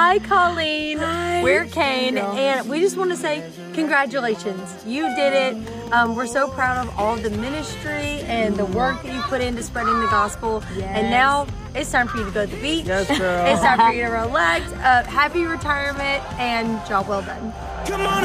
Hi, Colleen. Hi. We're Kane, and we just want to say congratulations. You did it. We're so proud of all the ministry and the work that you put into spreading the gospel. Yes. And now it's time for you to go to the beach. Yes, girl. It's time for you to relax. Happy retirement and job well done. Come on.